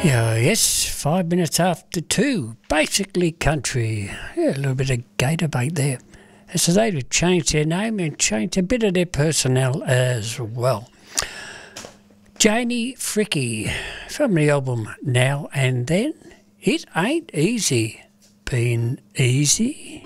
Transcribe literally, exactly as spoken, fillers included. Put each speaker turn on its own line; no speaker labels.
Yeah, yes, five minutes after two. Basically country. Yeah, a little bit of gator bait there. And so they've changed their name and changed a bit of their personnel as well. Janie Fricke from the album Now and Then. It Ain't Easy. Been easy?